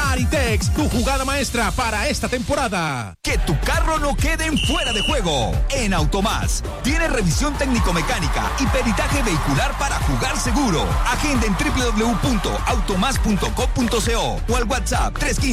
Aritex, tu jugada maestra para esta temporada. Que tu carro no quede en fuera de juego. En Automás, tiene revisión técnico-mecánica y peritaje vehicular para jugar seguro. Agenda en www.automás.com.co o al WhatsApp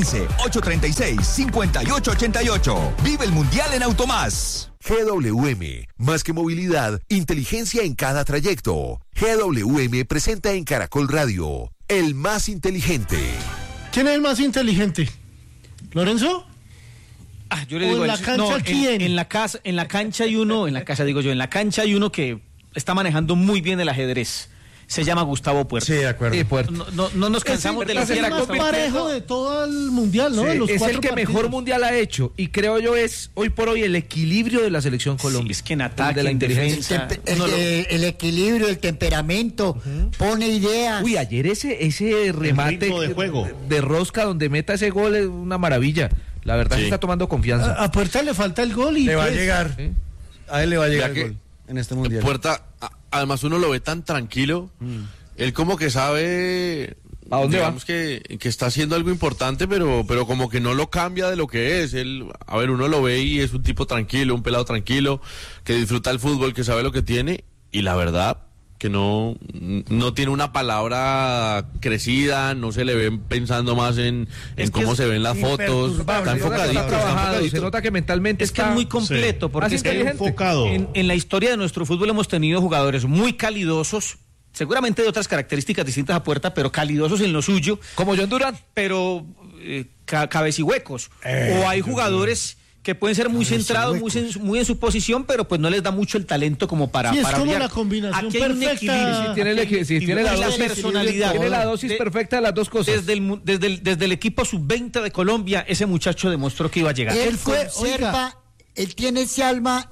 315-836-5888. Vive el Mundial en Automás. GWM, más que movilidad, inteligencia en cada trayecto. GWM presenta en Caracol Radio, el más inteligente. ¿Quién es el más inteligente? ¿Lorenzo? Yo le digo ¿en la cancha quién? En la cancha hay uno, en la cancha hay uno que está manejando muy bien el ajedrez. Se llama Gustavo Puerta. Sí, de acuerdo. No nos cansamos de la Es el más parejo de todo el mundial, ¿no? Sí, de los es el que partidos. mejor mundial ha hecho y creo yo es hoy por hoy el equilibrio de la selección Colombia. Sí, es que en ataque, de la en inteligencia. defensa. El equilibrio, el temperamento, pone ideas. Uy, ayer ese remate ritmo de juego. de rosca donde meta ese gol es una maravilla. La verdad, Sí. se está tomando confianza. A Puerta le falta el gol y Le va a pues, llegar. ¿Sí? A él le va a llegar Ya el que gol en este mundial. Puerta, además uno lo ve tan tranquilo. Él como que sabe, ¿A dónde digamos que está haciendo algo importante, pero como que no lo cambia de lo que es. Él, a ver, uno lo ve y es un tipo tranquilo, un pelado tranquilo, que disfruta el fútbol, que sabe lo que tiene, y la verdad que no tiene una palabra crecida, no se le ve pensando más en cómo se ven las fotos, está enfocadito, Está trabajado, se nota que mentalmente Es que está es muy completo, Sí. porque Así es que inteligente. enfocado. en la historia de nuestro fútbol hemos tenido jugadores muy calidosos, seguramente de otras características distintas a Puerta, pero calidosos en lo suyo, como John Durán. pero cabecihuecos. O hay jugadores que pueden ser muy centrados, muy en su posición, pero pues no les da mucho el talento como para Sí, es como brillar. la combinación Aquí hay un perfecta. equilibrio. Tiene la dosis, personalidad. tiene la dosis perfecta de las dos cosas. Desde el equipo sub-20 de Colombia, ese muchacho demostró que iba a llegar. Él conserva, él tiene ese alma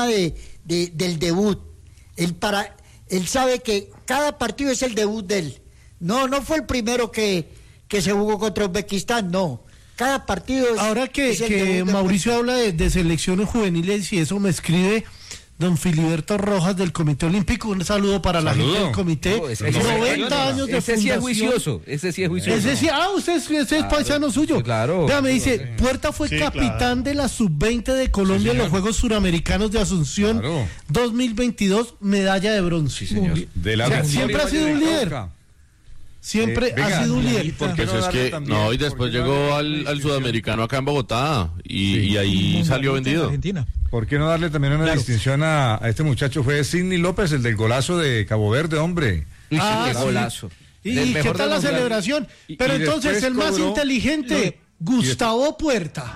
del debut. Él sabe que cada partido es el debut de él. No fue el primero que se jugó contra Uzbekistán, no. Cada partido es. Ahora que es el debut de Mauricio habla de selecciones juveniles y eso me escribe don Filiberto Rojas del Comité Olímpico. Un saludo para la gente del comité. No, ese 90 años de ese sí es fundación. juicioso. Ese sí es juicioso. Ese sí, ese es paisano suyo. sí, claro. Vea, me dice, Puerta fue Sí, capitán claro. de la sub-20 de Colombia en los Juegos Suramericanos de Asunción Claro. 2022, medalla de bronce. De O sea, siempre ha sido un líder. Siempre ha sido un líder. Porque eso es que, y después llegó al sudamericano acá en Bogotá y ahí salió vendido. ¿Por qué no darle también una distinción a este muchacho? Fue Sidney López, el del golazo de Cabo Verde, hombre. Qué sí. golazo. ¿Y Del qué mejor tal de la los grandes. celebración? Pero y entonces después el más cobró- inteligente, Gustavo Puerta.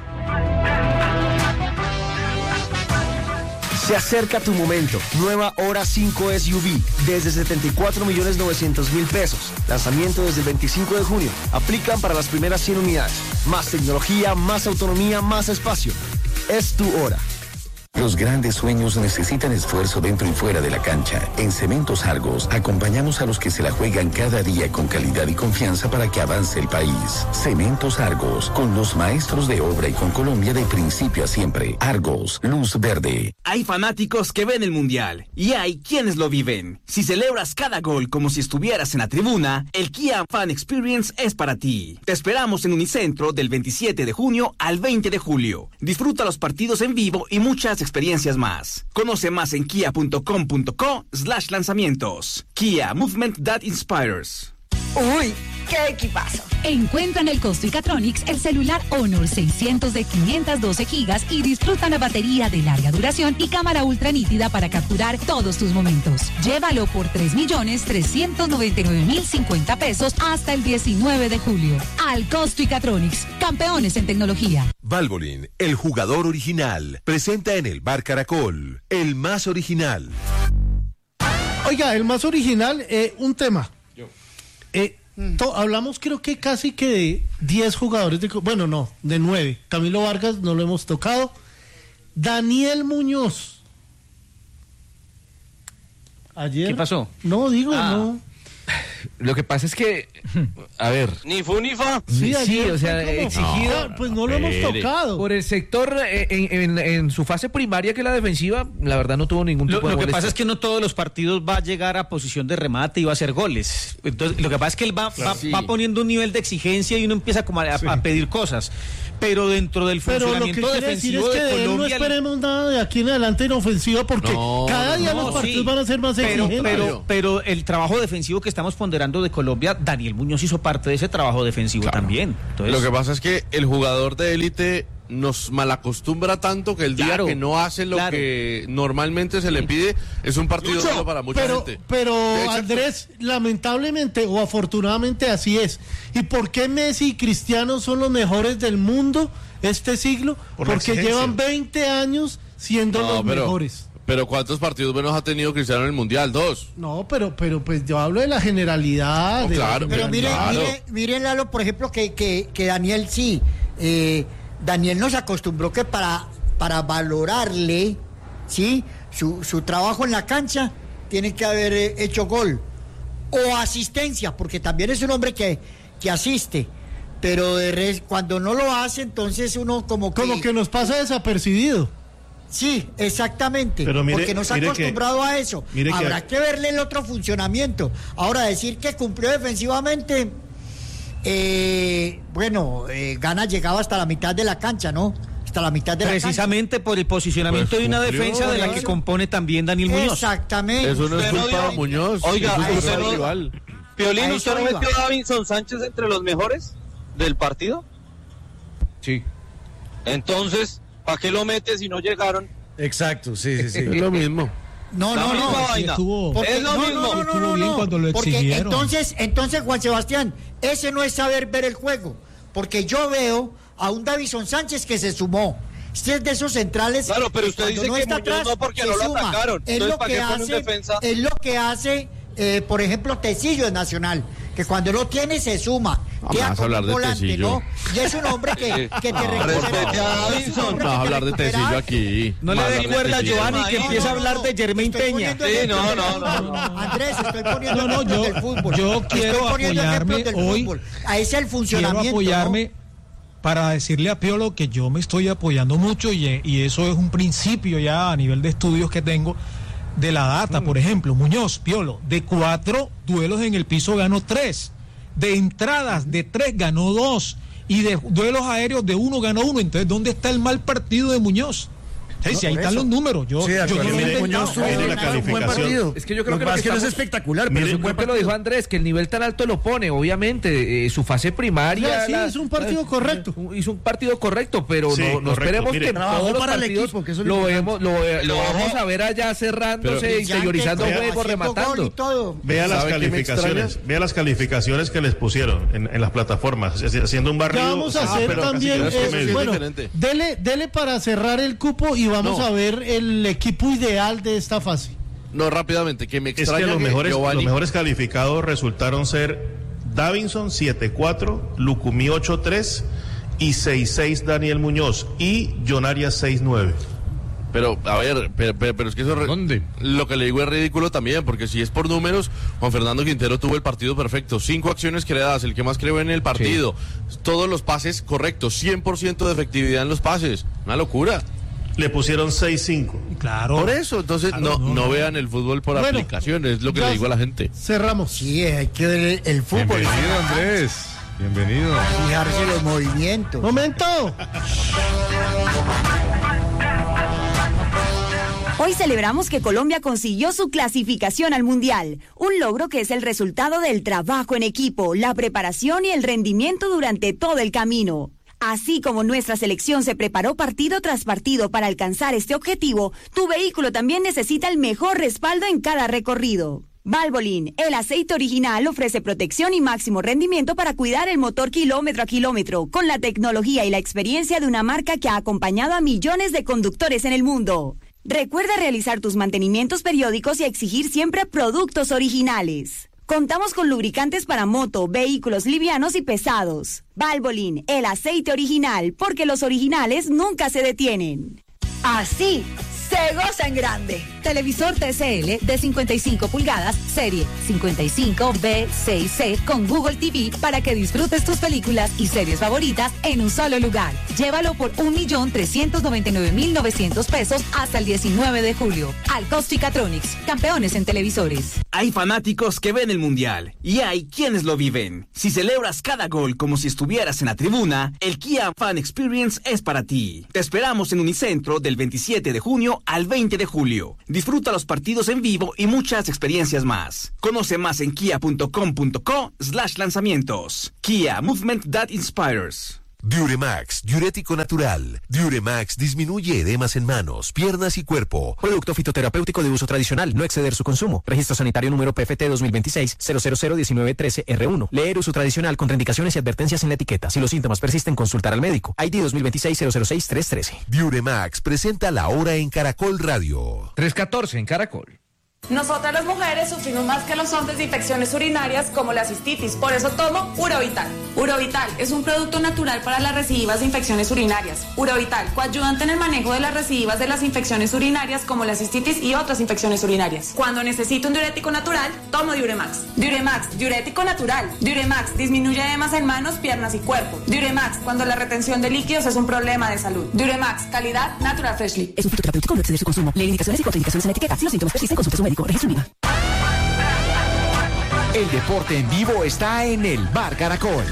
Se acerca tu momento. Nueva Hora 5 SUV desde 74.900.000 pesos. Lanzamiento desde el 25 de junio. Aplican para las primeras 100 unidades. Más tecnología, más autonomía, más espacio. Es tu hora. Los grandes sueños necesitan esfuerzo dentro y fuera de la cancha. En Cementos Argos acompañamos a los que se la juegan cada día con calidad y confianza para que avance el país. Cementos Argos, con los maestros de obra y con Colombia de principio a siempre. Argos, luz verde. Hay fanáticos que ven el Mundial y hay quienes lo viven. Si celebras cada gol como si estuvieras en la tribuna, el Kia Fan Experience es para ti. Te esperamos en Unicentro del 27 de junio al 20 de julio. Disfruta los partidos en vivo y muchas experiencias más. Conoce más en kia.com.co/lanzamientos. Kia, movement that inspires. ¡Uy! ¡Qué equipazo! Encuentra en el Costo Icatronics el celular Honor 600 de 512 gigas y disfruta la batería de larga duración y cámara ultra nítida para capturar todos tus momentos. Llévalo por 3.399.050 pesos hasta el 19 de julio. Al Costo Icatronics, campeones en tecnología. Valvoline, el jugador original, presenta en el Bar Caracol, el más original. Oiga, el más original, un tema. Hablamos creo que casi que de 10 jugadores, de 9. Camilo Vargas no lo hemos tocado. Daniel Muñoz. Ayer. ¿Qué pasó? No, digo, no. Lo que pasa es que, a ver... Ni fu ni fa. Sí, o sea, exigido... No, pues no lo hemos tocado. Por el sector, en su fase primaria, que es la defensiva, la verdad no tuvo ningún tipo de Lo que molestia. pasa es que no todos los partidos va a llegar a posición de remate y va a hacer goles. Entonces, lo que pasa es que él va poniendo un nivel de exigencia y uno empieza como a pedir cosas. Pero dentro del funcionamiento defensivo de Colombia... no esperemos nada de aquí en adelante en ofensiva porque cada día los partidos van a ser más exigentes. Pero el trabajo defensivo que estamos ponderando de Colombia, Daniel Muñoz hizo parte de ese trabajo defensivo también. Entonces, lo que pasa es que el jugador de élite nos malacostumbra tanto que el día que no hace lo que normalmente se le pide es un partido solo para mucha gente. Pero Andrés, lamentablemente o afortunadamente así es. ¿Y por qué Messi y Cristiano son los mejores del mundo este siglo? Porque llevan 20 años siendo los mejores. Pero ¿cuántos partidos buenos ha tenido Cristiano en el Mundial? 2. No, pero pues yo hablo de la generalidad. Pero miren Lalo, por ejemplo, que Daniel sí... Daniel nos acostumbró que para valorarle, ¿sí?, su trabajo en la cancha, tiene que haber hecho gol o asistencia, porque también es un hombre que asiste, pero cuando no lo hace, entonces uno como que nos pasa desapercibido. Sí, exactamente, pero mire, porque nos ha acostumbrado a eso. Habrá que verle el otro funcionamiento. Ahora, decir que cumplió defensivamente... Gana llegaba hasta la mitad de la cancha, ¿no? Hasta la mitad de la cancha. Precisamente por el posicionamiento de una defensa de la que compone también Daniel Muñoz. Exactamente. Eso no es culpa de Muñoz. Oiga, ¿usted no, Piolín, ¿usted no metió a Davinson Sánchez entre los mejores del partido? Sí. Entonces, ¿para qué lo mete si no llegaron? Exacto, sí. Es lo mismo. No. Es lo mismo. Bien cuando lo exigieron. Entonces, Juan Sebastián, ese no es saber ver el juego, porque yo veo a un Davinson Sánchez que se sumó. Este es de esos centrales. Claro, pero usted dice no que está Muñoz atrás, no porque no lo atacaron. Entonces, ¿para qué pone un defensa? Es lo que hace, por ejemplo, Tecillo en Nacional, que cuando lo tiene se suma. Vamos a hablar de Tecillo. ¿no? Y es un hombre que te recupera. Vamos a hablar de Tecillo aquí. No le recuerda a Giovanni que empieza a hablar de Germain Peña. Sí, no. Andrés, estoy poniendo ejemplos del fútbol. Yo quiero apoyarme hoy. Ahí es el funcionamiento. Quiero apoyarme para decirle a Piolo que yo me estoy apoyando mucho y eso es un principio ya a nivel de estudios que tengo de la data. Por ejemplo, Muñoz, Piolo, de 4 duelos en el piso ganó 3. De entradas de 3 ganó 2 y de duelos aéreos de 1 ganó 1. Entonces, ¿dónde está el mal partido de Muñoz? Si ahí están los números. Yo no Muñoz tuvo la calificación. Es que yo creo que no es espectacular, pero es un buen partido. Lo dijo Andrés, que el nivel tan alto lo pone, obviamente, su fase primaria. Sí, es un partido correcto. Hizo un partido correcto, pero no esperemos que todos los partidos lo vamos a ver allá cerrándose, interiorizando juegos, rematando. Vea las calificaciones que les pusieron en las plataformas, haciendo un barrido. Vamos a hacer también, dele para cerrar el cupo y vamos a ver el equipo ideal de esta fase. No, rápidamente, que me extraña es que los mejores calificados resultaron ser Davinson 7-4, Lucumí 8-3 y 6-6 Daniel Muñoz y John Arias 6-9. Pero, a ver, pero es que eso... Lo que le digo es ridículo también, porque si es por números, Juan Fernando Quintero tuvo el partido perfecto. 5 acciones creadas, el que más creó en el partido. Sí. Todos los pases correctos, 100% de efectividad en los pases. Una locura. Le pusieron 6-5. Claro. Por eso, entonces no vean el fútbol por aplicaciones, es lo que le digo a la gente. Cerramos. Sí, hay que ver el fútbol. Bienvenido, Andrés. Bienvenido. Fijarse los movimientos. ¡Momento! Hoy celebramos que Colombia consiguió su clasificación al Mundial, un logro que es el resultado del trabajo en equipo, la preparación y el rendimiento durante todo el camino. Así como nuestra selección se preparó partido tras partido para alcanzar este objetivo, tu vehículo también necesita el mejor respaldo en cada recorrido. Valvoline, el aceite original, ofrece protección y máximo rendimiento para cuidar el motor kilómetro a kilómetro, con la tecnología y la experiencia de una marca que ha acompañado a millones de conductores en el mundo. Recuerda realizar tus mantenimientos periódicos y exigir siempre productos originales. Contamos con lubricantes para moto, vehículos livianos y pesados. Valvoline, el aceite original, porque los originales nunca se detienen. Así se goza en grande. Televisor TCL de 55 pulgadas, serie 55B6C con Google TV para que disfrutes tus películas y series favoritas en un solo lugar. Llévalo por 1.399.900 pesos hasta el 19 de julio. Alcos-Ficatronics, campeones en televisores. Hay fanáticos que ven el Mundial y hay quienes lo viven. Si celebras cada gol como si estuvieras en la tribuna, el Kia Fan Experience es para ti. Te esperamos en Unicentro del 27 de junio al 20 de julio. Disfruta los partidos en vivo y muchas experiencias más. Conoce más en kia.com.co/lanzamientos. Kia, movement that inspires. Diuremax, diurético natural. Diuremax disminuye edemas en manos, piernas y cuerpo. Producto fitoterapéutico de uso tradicional, no exceder su consumo. Registro sanitario número PFT 2026-0001913-R1. Leer uso tradicional, contraindicaciones y advertencias en la etiqueta. Si los síntomas persisten, consultar al médico. ID 2026-006-313. Diuremax presenta La Hora en Caracol Radio. 3:14 en Caracol. Nosotras las mujeres sufrimos más que los hombres de infecciones urinarias como la cistitis, por eso tomo Urovital. Urovital es un producto natural para las recidivas de infecciones urinarias. Urovital, coayudante en el manejo de las recidivas de las infecciones urinarias como la cistitis y otras infecciones urinarias. Cuando necesito un diurético natural, tomo Diuremax. Diuremax, diurético natural. Diuremax disminuye edemas en manos, piernas y cuerpo. Diuremax, cuando la retención de líquidos es un problema de salud. Diuremax, calidad Natural Freshly. Es un fitoterapéutico, no exceder su consumo. Lee indicaciones y contraindicaciones en la etiqueta. Si los síntomas persisten, consulte a su médico. El deporte en vivo está en el Bar Caracol.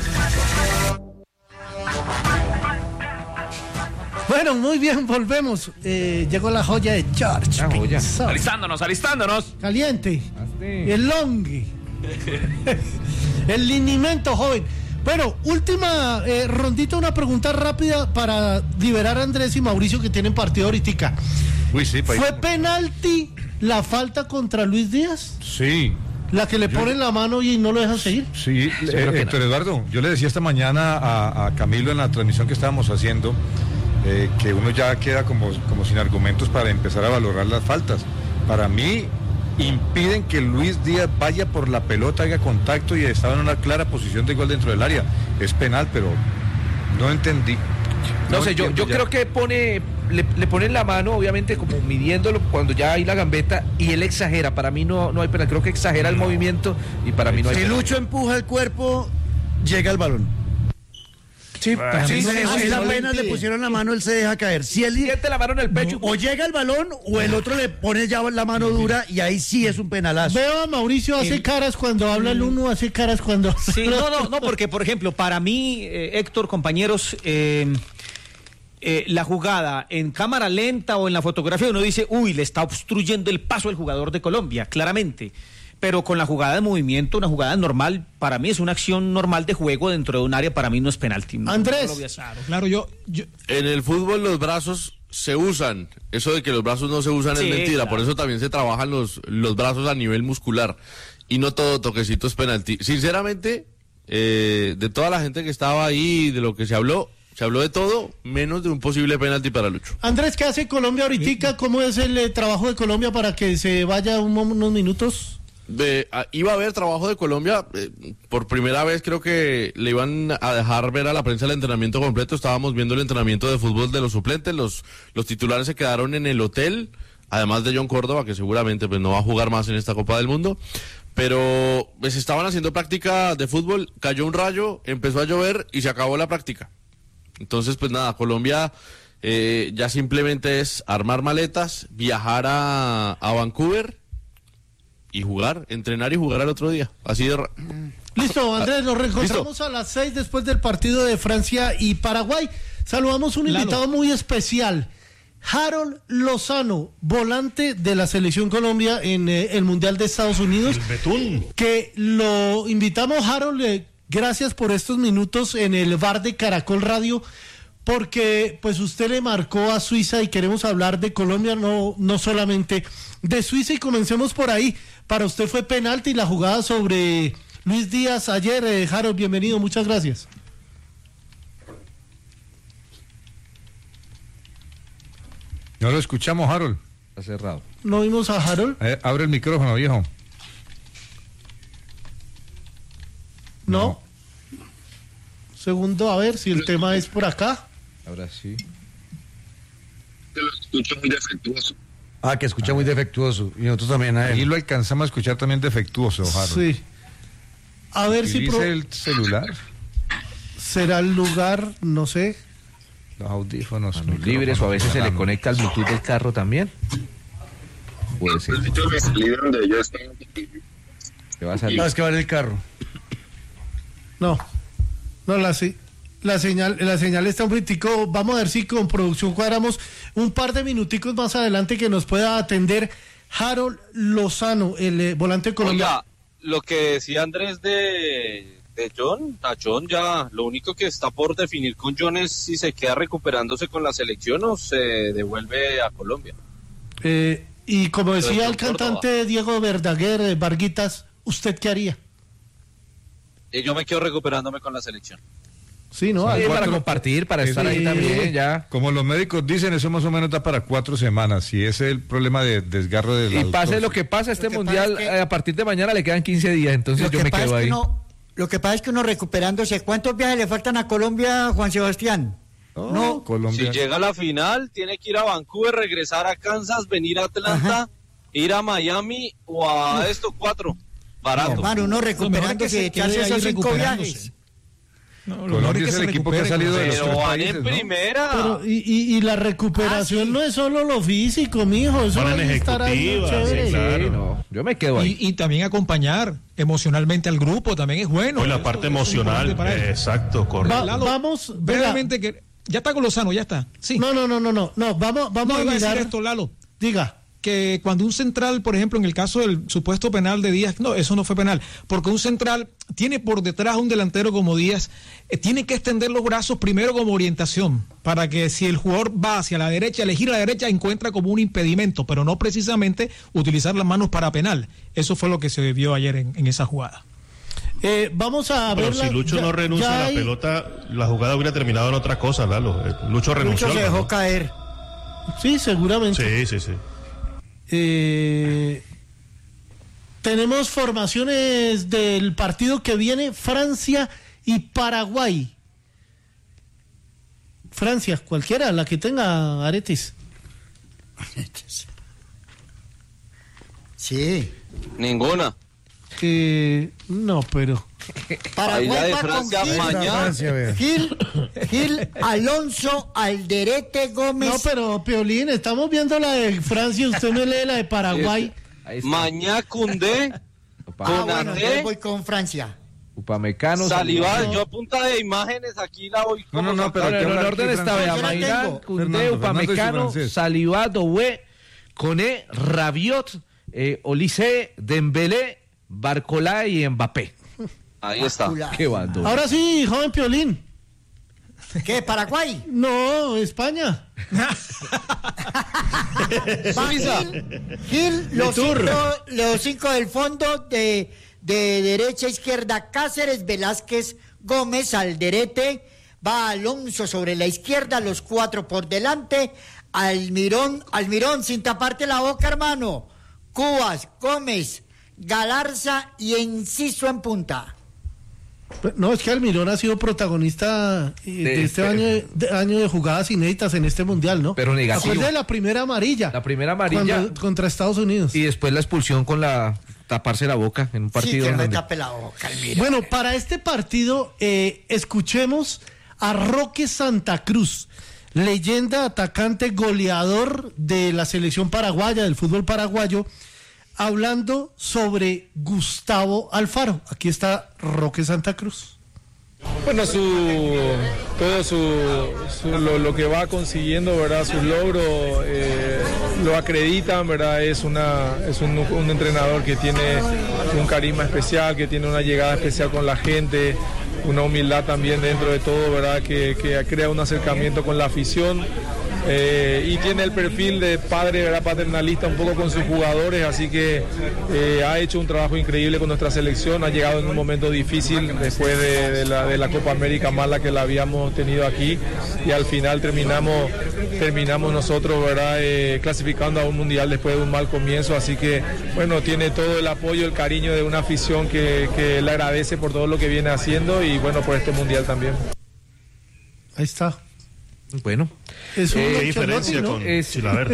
Bueno, muy bien, volvemos. Llegó la joya de George. Alistándonos. Caliente. El longi. El linimento joven. Bueno, última rondita, una pregunta rápida para liberar a Andrés y Mauricio que tienen partido ahorita. Uy, sí, ¿Fue penalti la falta contra Luis Díaz? Sí. ¿La que le ponen la mano y no lo dejan seguir? Sí, Héctor Eduardo, yo le decía esta mañana a Camilo en la transmisión que estábamos haciendo que uno ya queda como sin argumentos para empezar a valorar las faltas. Para mí, impiden que Luis Díaz vaya por la pelota, haga contacto y estaba en una clara posición de gol dentro del área. Es penal, pero no entendí. No sé, yo creo que le ponen la mano, obviamente, como midiéndolo cuando ya hay la gambeta, y él exagera. Para mí no hay penal, creo que exagera el movimiento y para mí no hay penal. Si Lucho empuja el cuerpo, llega el balón. Sí, es la pena, le pusieron la mano, él se deja caer. Si él siente la mano en el pecho, o llega el balón o el otro le pone ya la mano dura y ahí sí es un penalazo. Veo a Mauricio hace caras cuando habla el uno, hace caras cuando... Sí, no, porque por ejemplo, para mí, Héctor, compañeros, la jugada en cámara lenta o en la fotografía uno dice, uy, le está obstruyendo el paso el jugador de Colombia, claramente. Pero con la jugada de movimiento, una jugada normal, para mí es una acción normal de juego dentro de un área, para mí no es penalti. Andrés. Claro, yo... En el fútbol los brazos se usan. Eso de que los brazos no se usan es mentira. Claro. Por eso también se trabajan los brazos a nivel muscular. Y no todo toquecito es penalti. Sinceramente, de toda la gente que estaba ahí, de lo que se habló de todo, menos de un posible penalti para Lucho. Andrés, ¿qué hace Colombia ahorita? ¿Cómo es el trabajo de Colombia para que se vaya unos minutos? Iba a haber trabajo de Colombia, por primera vez creo que le iban a dejar ver a la prensa el entrenamiento completo. Estábamos viendo el entrenamiento de fútbol de los suplentes, los titulares se quedaron en el hotel, además de John Córdoba, que seguramente pues no va a jugar más en esta Copa del Mundo, pero pues estaban haciendo práctica de fútbol, cayó un rayo, empezó a llover y se acabó la práctica. Entonces pues nada, Colombia ya simplemente es armar maletas, viajar a Vancouver y jugar, entrenar y jugar al otro día. Así de... Listo, Andrés, nos reencontramos a las 6 después del partido de Francia y Paraguay. Saludamos a un invitado muy especial, Harold Lozano, volante de la Selección Colombia en el Mundial de Estados Unidos. El Betún. Que lo invitamos, Harold, gracias por estos minutos en el bar de Caracol Radio, porque pues usted le marcó a Suiza y queremos hablar de Colombia, no solamente de Suiza, y comencemos por ahí. Para usted fue penalti la jugada sobre Luis Díaz ayer. Harold, bienvenido, muchas gracias. No lo escuchamos, Harold. Está cerrado. ¿No vimos a Harold? Abre el micrófono, viejo. No. Segundo, a ver si el tema es por acá. Ahora sí. Te lo escucho muy defectuoso. Ah, que escucha muy defectuoso. Y nosotros también a él. Y lo alcanzamos a escuchar también defectuoso, Harold. Sí. A ver si... ¿Dice el celular? ¿Será el lugar? No sé. Los audífonos. Libres o a veces se le conecta al Bluetooth del carro también. Puede ser. ¿Qué va a salir? No, es que va en el carro. No, la señal está un poquitico. Vamos a ver si con producción cuadramos un par de minuticos más adelante que nos pueda atender Harold Lozano, el volante colombiano. Oiga, lo que decía Andrés de John, a John ya, lo único que está por definir con John es si se queda recuperándose con la selección o se devuelve a Colombia. Y como decía el cantante Diego Verdaguer, Varguitas, ¿usted qué haría? Yo me quedo recuperándome con la selección. Sí, ¿no? Sí, para compartir, para estar ahí también, ya. Como los médicos dicen, eso más o menos da para 4 semanas, y ese es el problema de desgarro de la... Y pase lo que pase, este mundial, a partir de mañana le quedan 15 días, entonces yo me quedo ahí. Lo que pasa es que uno recuperándose, ¿cuántos viajes le faltan a Colombia, Juan Sebastián? No, Colombia. Si llega a la final, tiene que ir a Vancouver, regresar a Kansas, venir a Atlanta, ir a Miami o a 4. Barato. Hermano, uno recuperándose, echarse esos 5 viajes. No, Colombia es el equipo que ha salido de los tres países, en primera. Pero, y la recuperación no es solo lo físico, mijo, eso van en ejecutiva, sí, claro. No, yo me quedo ahí. Y también acompañar emocionalmente al grupo también es bueno. Pues la parte emocional, exacto, correcto. Vamos, brevemente, que ya está con Lozano, ya está. Sí. No, vamos a mirar esto, Lalo. Diga. Que cuando un central, por ejemplo, en el caso del supuesto penal de Díaz, no, eso no fue penal, porque un central tiene por detrás un delantero como Díaz, tiene que extender los brazos primero como orientación, para que si el jugador va hacia la derecha, elegir a la derecha, encuentra como un impedimento, pero no precisamente utilizar las manos para penal. Eso fue lo que se vio ayer en esa jugada. Vamos a ver. Pero si Lucho no renuncia a la pelota, la jugada hubiera terminado en otra cosa, Lalo. Lucho renunció. Lucho se dejó caer. Sí, seguramente. Sí. Tenemos formaciones del partido que viene, Francia y Paraguay. Francia, cualquiera, la que tenga Aretis. Sí. Ninguna. No, pero... Paraguay va con Gil, Alonso, Alderete, Gómez. No, pero Piolín, estamos viendo la de Francia, usted me lee la de Paraguay. Mañá Cundé, bueno, yo voy con Francia. Upamecano, Salival, yo a punta de imágenes aquí la voy como no, pero en orden está, vea, Mañá Cundé, Upamecano, Salival, Doué, Koné, Rabiot, Olise, Dembélé, Barcola y Mbappé. Ahí está. Qué bando. Ahora sí, joven Piolín. ¿Qué, Paraguay? No, España. Gil, los cinco del fondo, de derecha a izquierda, Cáceres, Velázquez, Gómez, Alderete, va Alonso sobre la izquierda, los 4 por delante, Almirón sin taparte la boca, hermano, Cubas, Gómez, Galarza y Enciso en punta. No, es que Almirón ha sido protagonista de este año de jugadas inéditas en este mundial, ¿no? Pero negativo. Acuérdate de la primera amarilla. La primera amarilla. Contra Estados Unidos. Y después la expulsión con taparse la boca en un partido. Sí, que me tape la boca, Almirón. Bueno, para este partido, escuchemos a Roque Santa Cruz, leyenda, atacante, goleador de la selección paraguaya, del fútbol paraguayo, hablando sobre Gustavo Alfaro. Aquí está Roque Santa Cruz. Bueno, lo que va consiguiendo, ¿verdad? Sus logros lo acreditan, ¿verdad? Es un entrenador que tiene un carisma especial, que tiene una llegada especial con la gente, una humildad también dentro de todo, ¿verdad? Que crea un acercamiento con la afición. Y tiene el perfil de padre, ¿verdad? Paternalista un poco con sus jugadores, así que ha hecho un trabajo increíble con nuestra selección, ha llegado en un momento difícil después de la Copa América mala que la habíamos tenido aquí, y al final terminamos nosotros, ¿verdad? Clasificando a un mundial después de un mal comienzo, así que bueno, tiene todo el apoyo, el cariño de una afición que le agradece por todo lo que viene haciendo y bueno, por este mundial también. Ahí está. Bueno, ¿qué diferencia con Chilaver?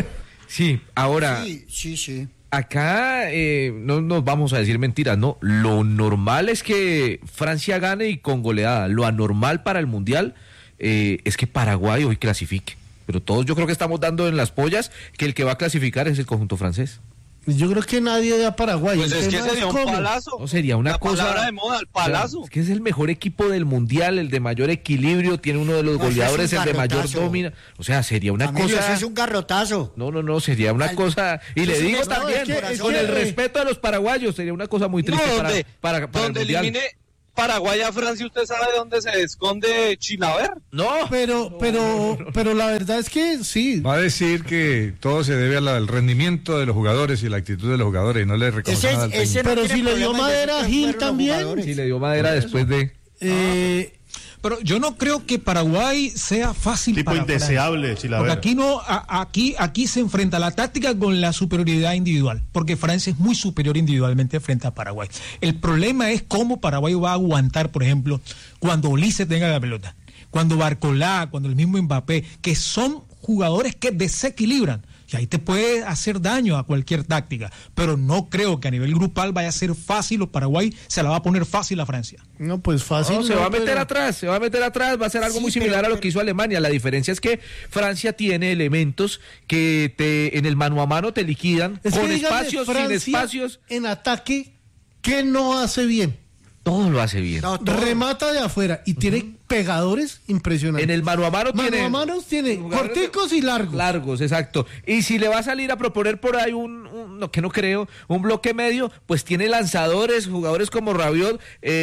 Sí, ahora... Sí. Acá no nos vamos a decir mentiras, ¿no? Lo normal es que Francia gane y con goleada. Lo anormal para el Mundial es que Paraguay hoy clasifique. Pero todos yo creo que estamos dando en las pollas que el que va a clasificar es el conjunto francés. Yo creo que nadie da Paraguay. Pues es que sería un palazo. No, sería una la cosa... palabra de moda, el palazo. Es que es el mejor equipo del Mundial, el de mayor equilibrio, tiene uno de los goleadores, el de mayor domina. O sea, sería una cosa... Eso es un garrotazo. No, sería una cosa... Y le digo también, con el respeto a los paraguayos, sería una cosa muy triste para el Mundial. Elimine Paraguay a Francia, ¿usted sabe dónde se esconde Chilaver? No, pero la verdad es que sí. Va a decir que todo se debe al rendimiento de los jugadores y la actitud de los jugadores y no le reconoce nada al técnico. Pero si le dio madera a Gil también. Si le dio madera después de... Pero yo no creo que Paraguay sea fácil tipo para indeseable, Chilaver. Porque aquí se enfrenta la táctica con la superioridad individual, porque Francia es muy superior individualmente frente a Paraguay. El problema es cómo Paraguay va a aguantar, por ejemplo, cuando Ulises tenga la pelota, cuando Barcolá, cuando el mismo Mbappé, que son jugadores que desequilibran. Y ahí te puede hacer daño a cualquier táctica, pero no creo que a nivel grupal vaya a ser fácil, o Paraguay se la va a poner fácil a Francia. No, pues fácil. No, se va a meter atrás, va a ser algo muy similar a lo que hizo Alemania. La diferencia es que Francia tiene elementos que en el mano a mano te liquidan, con espacios, sin espacios. En ataque, ¿qué no hace bien? Todo lo hace bien. Remata de afuera y tiene pegadores impresionantes. En el mano a mano tiene corticos y largos. Largos, exacto. Y si le va a salir a proponer por ahí un bloque medio, pues tiene lanzadores, jugadores como Rabiot,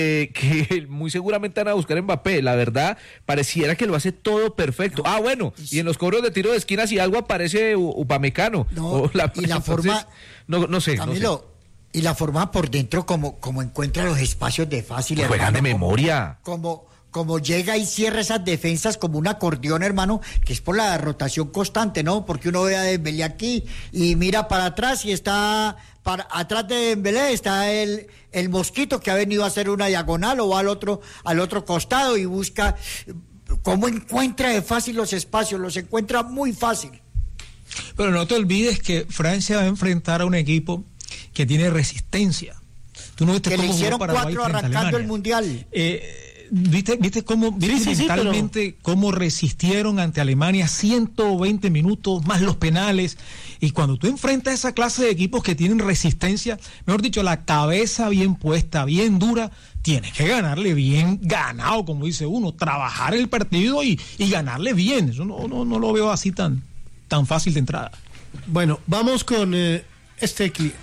que muy seguramente van a buscar Mbappé. La verdad, pareciera que lo hace todo perfecto. Bueno, y en los cobros de tiro de esquina, si algo aparece Upamecano. Y la forma... No sé. Camilo, y la forma por dentro, como encuentra los espacios de fácil. Juegan de memoria. Como llega y cierra esas defensas como un acordeón, hermano, que es por la rotación constante, ¿no? Porque uno ve a Dembélé aquí y mira para atrás y está atrás de Dembélé está el Mosquito, que ha venido a hacer una diagonal, o va al otro costado y busca cómo encuentra de fácil los espacios, los encuentra muy fácil. Pero no te olvides que Francia va a enfrentar a un equipo que tiene resistencia. Tú no viste que cómo le hicieron jugó Paraguay 4 arrancando el Mundial. ¿Viste cómo mentalmente cómo resistieron ante Alemania 120 minutos más los penales? Y cuando tú enfrentas esa clase de equipos que tienen resistencia, mejor dicho, la cabeza bien puesta, bien dura, tienes que ganarle bien ganado, como dice uno, trabajar el partido y ganarle bien. Eso no lo veo así tan fácil de entrada. Bueno, vamos con este cliente.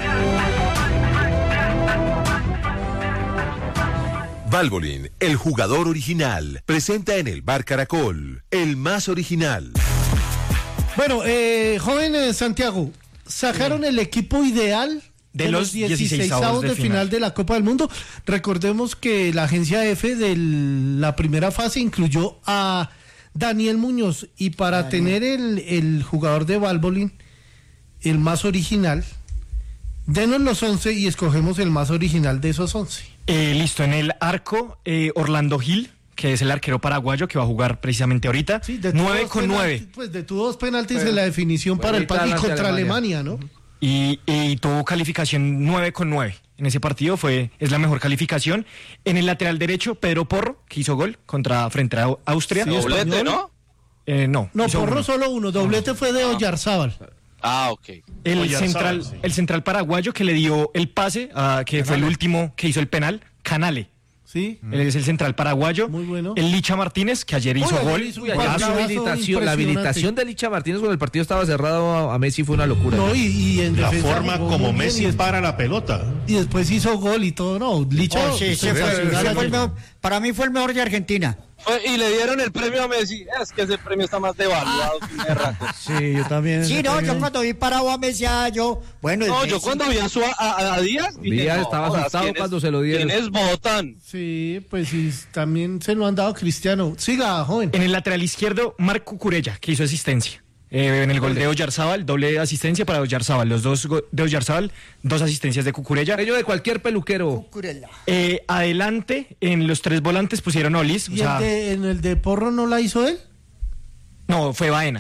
Valvoline, el jugador original, presenta en el Bar Caracol, el más original. Bueno, joven Santiago, sacaron el equipo ideal de los 16avos de final de la Copa del Mundo. Recordemos que la agencia F de la primera fase incluyó a Daniel Muñoz, y para tener el jugador de Valvoline, el más original, denos los 11 y escogemos el más original de esos 11. Listo, en el arco, Orlando Gil, que es el arquero paraguayo que va a jugar precisamente ahorita. Sí, 9 con 9. Pues de tuvo 2 penaltis en la definición para el partido contra Alemania, ¿no? Y tuvo calificación 9 con 9. En ese partido es la mejor calificación. En el lateral derecho, Pedro Porro, que hizo gol frente a Austria. Sí, doblete, ¿no? No, Porro solo uno. Doblete fue de Oyarzábal. Ok. El central paraguayo que le dio el pase, que fue el último que hizo el penal, Canale. Sí. Él es el central paraguayo. Muy bueno. El Licha Martínez, que ayer hizo gol. La habilitación de Licha Martínez cuando el partido estaba cerrado a Messi fue una locura. No, y en la forma como Messi para la pelota. Y después hizo gol y todo, no. Licha para mí fue el mejor de Argentina. Y le dieron el premio a Messi. Es que ese premio está más devaluado que un rato. Sí, yo también. Sí, yo cuando vi parado a Messi, yo cuando vi a Díaz. Díaz estaba asustado cuando se lo dieron. ¿Quiénes votan? Sí, pues sí, también se lo han dado a Cristiano. Siga, joven. En el lateral izquierdo, Marco Cucurella, que hizo asistencia. En el gol de Oyarzábal, doble asistencia para Oyarzábal. Los dos de Oyarzábal, 2 asistencias de Cucurella. Ello de cualquier peluquero. Adelante, en los 3 volantes pusieron Olis. ¿Y en el de Porro no la hizo él? No, fue Baena.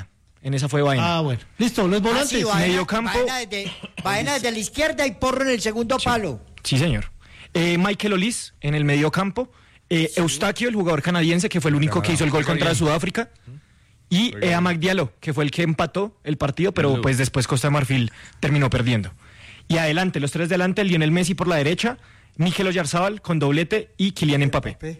En esa fue Baena. Ah, bueno. Listo, los volantes. Sí, Baena, medio campo. Baena desde la izquierda y Porro en el segundo palo. Sí, señor. Michael Olís en el medio campo. Eustaquio, el jugador canadiense, que fue el único que hizo el gol contra Sudáfrica. Y Amad Diallo, que fue el que empató el partido, pero pues después Costa de Marfil terminó perdiendo. Y adelante, los tres de adelante, Lionel Messi por la derecha, Mikel Oyarzábal con doblete y Kylian Mbappé.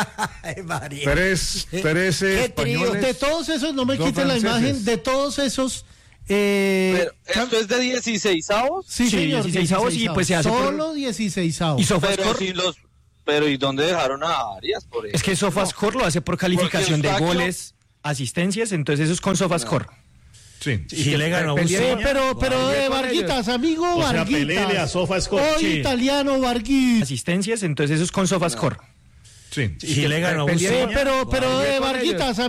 Tres españoles. De todos esos, no me quiten la imagen, de todos esos... Pero, ¿esto es de 16avos? Sí, señor, 16avos y pues se hace solo 16avos. Y SofaScore, Pero ¿y dónde dejaron a Arias? Por eso? es que SofaScore lo hace por calificación de goles, asistencias, entonces eso es con SofaScore. Sí. Y le ganó Pero Varguitas, amigo Varguitas. Pelele a SofaScore. Hoy italiano Varguitas. Asistencias, entonces eso es con SofaScore. Sí. Y le ganó Pero Varguitas,